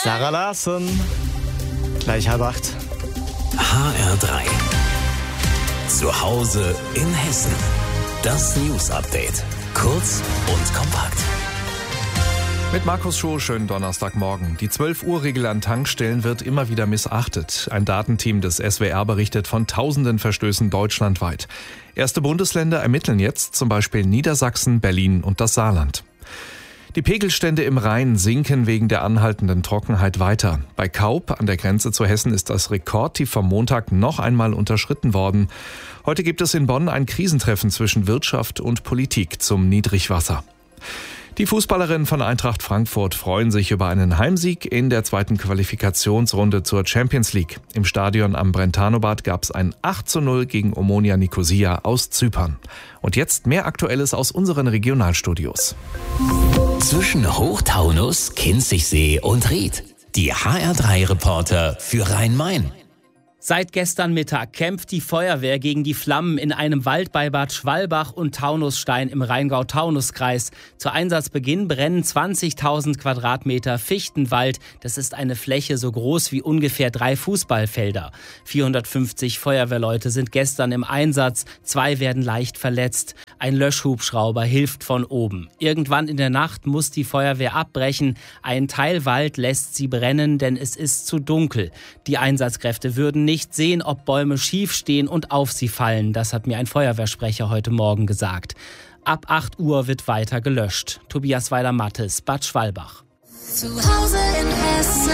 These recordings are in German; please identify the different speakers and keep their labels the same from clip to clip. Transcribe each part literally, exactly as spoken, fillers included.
Speaker 1: Sarah Larsson, gleich halb acht.
Speaker 2: H R drei. Zu Hause in Hessen. Das News-Update. Kurz und kompakt.
Speaker 3: Mit Markus Schoh, schönen Donnerstagmorgen. Die zwölf Uhr Regel an Tankstellen wird immer wieder missachtet. Ein Datenteam des S W R berichtet von tausenden Verstößen deutschlandweit. Erste Bundesländer ermitteln jetzt, zum Beispiel Niedersachsen, Berlin und das Saarland. Die Pegelstände im Rhein sinken wegen der anhaltenden Trockenheit weiter. Bei Kaup an der Grenze zu Hessen ist das Rekordtief vom Montag noch einmal unterschritten worden. Heute gibt es in Bonn ein Krisentreffen zwischen Wirtschaft und Politik zum Niedrigwasser. Die Fußballerinnen von Eintracht Frankfurt freuen sich über einen Heimsieg in der zweiten Qualifikationsrunde zur Champions League. Im Stadion am Brentano-Bad gab es ein acht zu null gegen Omonia Nikosia aus Zypern. Und jetzt mehr Aktuelles aus unseren Regionalstudios.
Speaker 2: Zwischen Hochtaunus, Kinzigsee und Ried. Die H R drei Reporter für Rhein-Main.
Speaker 4: Seit gestern Mittag kämpft die Feuerwehr gegen die Flammen in einem Wald bei Bad Schwalbach und Taunusstein im Rheingau-Taunus-Kreis. Zu Einsatzbeginn brennen zwanzigtausend Quadratmeter Fichtenwald. Das ist eine Fläche so groß wie ungefähr drei Fußballfelder. vierhundertfünfzig Feuerwehrleute sind gestern im Einsatz. Zwei werden leicht verletzt. Ein Löschhubschrauber hilft von oben. Irgendwann in der Nacht muss die Feuerwehr abbrechen. Ein Teil Wald lässt sie brennen, denn es ist zu dunkel. Die Einsatzkräfte würden nicht sehen, ob Bäume schief stehen und auf sie fallen. Das hat mir ein Feuerwehrsprecher heute Morgen gesagt. Ab acht Uhr wird weiter gelöscht. Tobias Weiler-Mattes, Bad Schwalbach.
Speaker 5: Zu Hause in Hessen.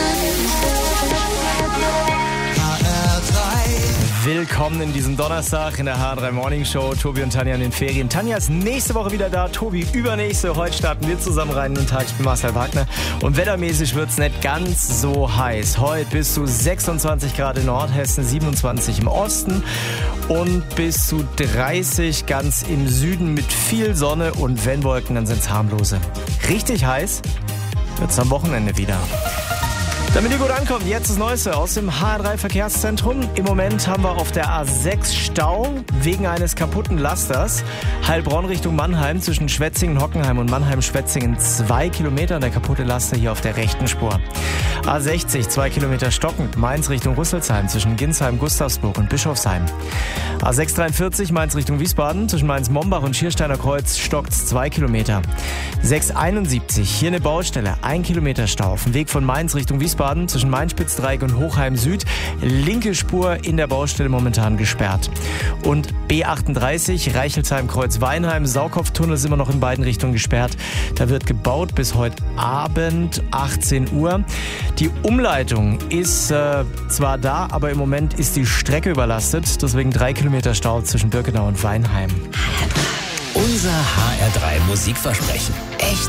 Speaker 5: H R drei.
Speaker 1: Willkommen in diesem Donnerstag in der H R drei Morning Show. Tobi und Tanja in den Ferien. Tanja ist nächste Woche wieder da, Tobi übernächste. Heute starten wir zusammen rein in den Tag. Ich bin Marcel Wagner. Und wettermäßig wird es nicht ganz so heiß. Heute bis zu sechsundzwanzig Grad in Nordhessen, siebenundzwanzig im Osten und bis zu dreißig ganz im Süden mit viel Sonne. Und wenn Wolken, dann sind es harmlose. Richtig heiß wird es am Wochenende wieder. Damit ihr gut ankommt, jetzt das Neueste aus dem H R drei Verkehrszentrum. Im Moment haben wir auf der A sechs Stau wegen eines kaputten Lasters. Heilbronn Richtung Mannheim zwischen Schwetzingen, Hockenheim und Mannheim-Schwetzingen zwei Kilometer. Der kaputte Laster hier auf der rechten Spur. A sechzig, zwei Kilometer stockend. Mainz Richtung Rüsselsheim zwischen Ginsheim, Gustavsburg und Bischofsheim. A sechs dreiundvierzig, Mainz Richtung Wiesbaden zwischen Mainz-Mombach und Schiersteiner Kreuz stockt zwei Kilometer. sechs einundsiebzig, hier eine Baustelle, ein Kilometer Stau auf dem Weg von Mainz Richtung Wiesbaden zwischen Main-Spitzdreieck und Hochheim Süd. Linke Spur in der Baustelle momentan gesperrt. Und B achtunddreißig, Reichelsheim-Kreuz-Weinheim, Saukopftunnel ist immer noch in beiden Richtungen gesperrt. Da wird gebaut bis heute Abend, achtzehn Uhr. Die Umleitung ist äh, zwar da, aber im Moment ist die Strecke überlastet. Deswegen drei Kilometer Stau zwischen Birkenau und Weinheim.
Speaker 2: Unser H R drei Musikversprechen. Echt